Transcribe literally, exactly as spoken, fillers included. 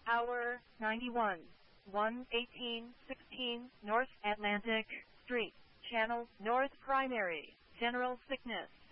Hour ninety-one, one eighteen sixteen North Atlantic Street, Channel North Primary, General Sickness.